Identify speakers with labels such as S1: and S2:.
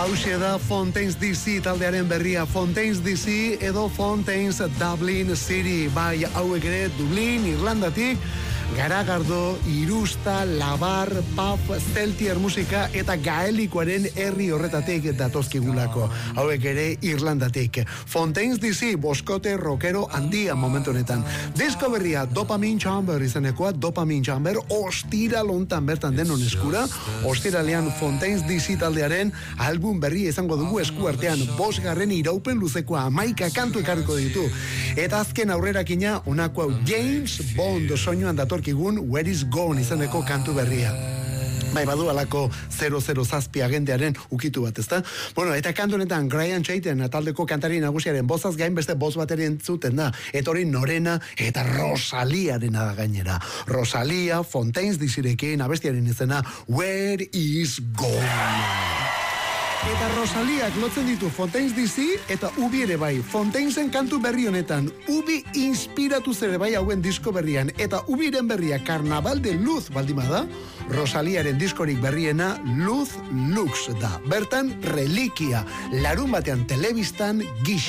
S1: Hauxe da Fontaines DC taldearen berria, Fontaines DC edo Fontaines Dublin City, bai hauek ere Dublin, Irlandatik, garagardo, irusta, labar, pub, zeltier musika eta gaelikoaren herri horretatik datozkigulako. Hauek ere Irlandatik. Fontaines DC, boskote rockero handia momentu honetan. Disko berria Dopamine Chamber izanekoa, Dopamine Chamber, ostira lontan bertan denon eskura, ostiralean Fontaines DC taldearen album berria izango dugu eskuartean, 5. iraupen luzekoa 11 kantu ekarriko ditu. Eta azken aurrerakina, honako hau James Bond soinuan datorkigun Where is Gone izaneko kantu berria. Bai, badu alako 007 agentearen ukitu bat, ezta? Bueno, eta kantu honetan Brian Chayten taldeko kantari nagusiaren bozaz gain beste boz bateren zuten da. Eta hori Norena eta Rosaliarena da gainera. Rosalia, Fontaines DC-rekin abestiaren izena Where is Gone. Eta Rosaliak lotzen ditu Fontaines DC eta Ubi ere bai. Fontainesen kantu berri honetan Ubi inspiratu zere bai hauen disko berrian eta Ubiren berria Carnaval de Luz baldima da. Rosaliaren diskorik berriena Luz Lux da. Bertan Reliquia, larun batean telebistan gix